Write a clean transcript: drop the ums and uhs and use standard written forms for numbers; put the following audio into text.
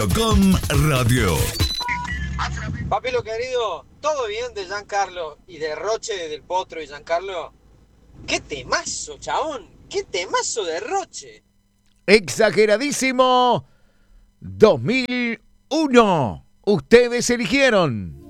Rock.com Radio. Papelo querido, ¿todo bien de Giancarlo y de Roche del Potro y Giancarlo? ¡Qué temazo, chabón! ¡Qué temazo de Roche! Exageradísimo 2001. Ustedes eligieron.